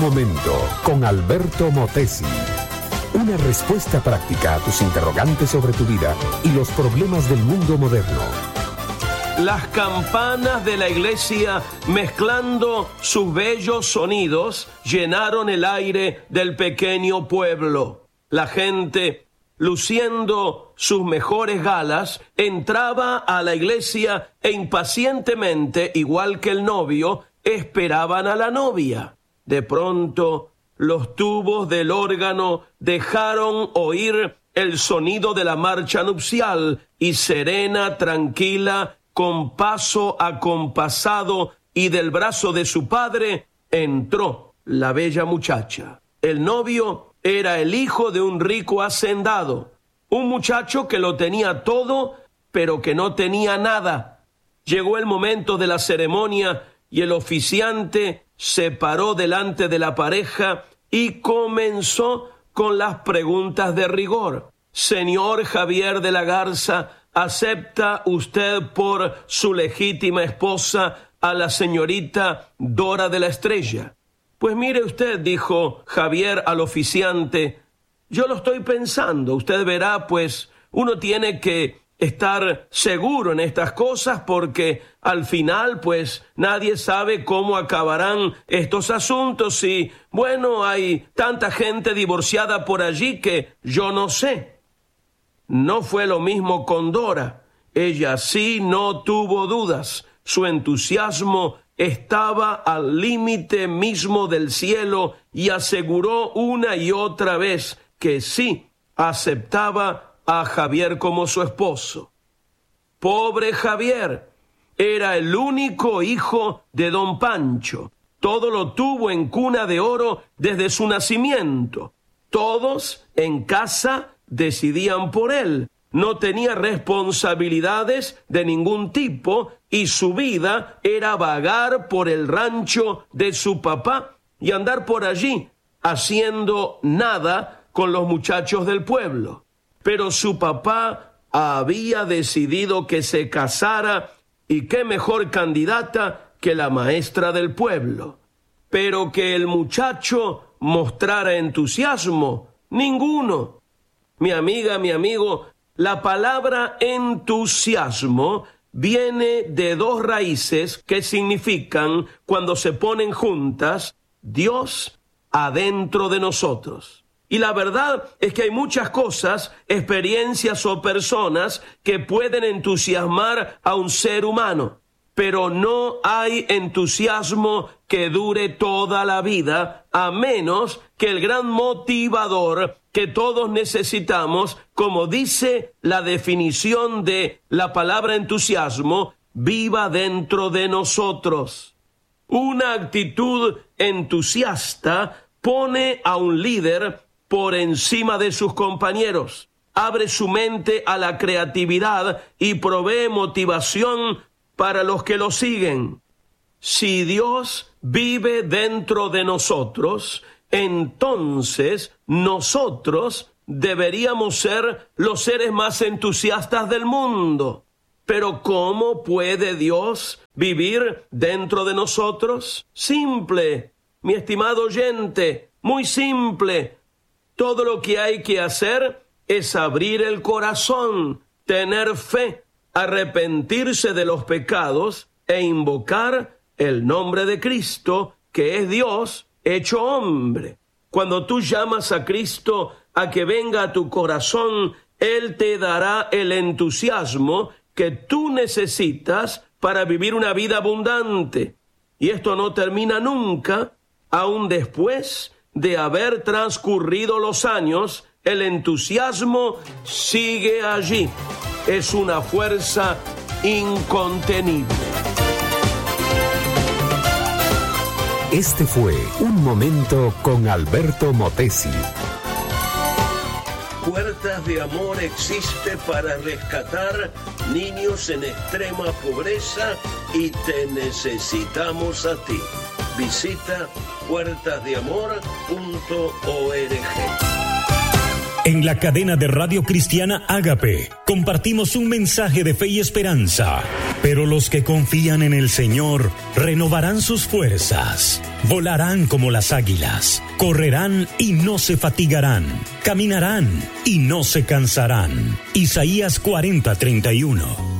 Momento con Alberto Motesi. Una respuesta práctica a tus interrogantes sobre tu vida y los problemas del mundo moderno. Las campanas de la iglesia, mezclando sus bellos sonidos, llenaron el aire del pequeño pueblo. La gente, luciendo sus mejores galas, entraba a la iglesia e impacientemente, igual que el novio, esperaban a la novia. De pronto, los tubos del órgano dejaron oír el sonido de la marcha nupcial y serena, tranquila, con paso acompasado y del brazo de su padre, entró la bella muchacha. El novio era el hijo de un rico hacendado, un muchacho que lo tenía todo, pero que no tenía nada. Llegó el momento de la ceremonia y el oficiante se paró delante de la pareja y comenzó con las preguntas de rigor. Señor Javier de la Garza, ¿acepta usted por su legítima esposa a la señorita Dora de la Estrella? Pues mire usted, dijo Javier al oficiante, yo lo estoy pensando. Usted verá, pues uno tiene que estar seguro en estas cosas porque al final, pues nadie sabe cómo acabarán estos asuntos y, bueno, hay tanta gente divorciada por allí que yo no sé. No fue lo mismo con Dora. Ella sí no tuvo dudas. Su entusiasmo estaba al límite mismo del cielo y aseguró una y otra vez que sí aceptaba a Javier como su esposo. Pobre Javier, era el único hijo de don Pancho. Todo lo tuvo en cuna de oro desde su nacimiento. Todos en casa decidían por él. No tenía responsabilidades de ningún tipo y su vida era vagar por el rancho de su papá y andar por allí haciendo nada con los muchachos del pueblo. Pero su papá había decidido que se casara y qué mejor candidata que la maestra del pueblo. Pero que el muchacho mostrara entusiasmo, ninguno. Mi amiga, mi amigo, la palabra entusiasmo viene de dos raíces que significan, cuando se ponen juntas, Dios adentro de nosotros. Y la verdad es que hay muchas cosas, experiencias o personas que pueden entusiasmar a un ser humano, pero no hay entusiasmo que dure toda la vida, a menos que el gran motivador que todos necesitamos, como dice la definición de la palabra entusiasmo, viva dentro de nosotros. Una actitud entusiasta pone a un líder por encima de sus compañeros, abre su mente a la creatividad y provee motivación para los que lo siguen. Si Dios vive dentro de nosotros, entonces nosotros deberíamos ser los seres más entusiastas del mundo. Pero ¿cómo puede Dios vivir dentro de nosotros? Simple, mi estimado oyente, muy simple. Todo lo que hay que hacer es abrir el corazón, tener fe, arrepentirse de los pecados e invocar el nombre de Cristo, que es Dios hecho hombre. Cuando tú llamas a Cristo a que venga a tu corazón, Él te dará el entusiasmo que tú necesitas para vivir una vida abundante. Y esto no termina nunca, aun después de haber transcurrido los años, el entusiasmo sigue allí. Es una fuerza incontenible. Este fue Un Momento con Alberto Motesi. Puertas de Amor existe para rescatar niños en extrema pobreza y te necesitamos a ti. Visita puertasdeamor.org. En la cadena de Radio Cristiana Ágape compartimos un mensaje de fe y esperanza. Pero los que confían en el Señor renovarán sus fuerzas, volarán como las águilas, correrán y no se fatigarán, caminarán y no se cansarán. Isaías 40:31.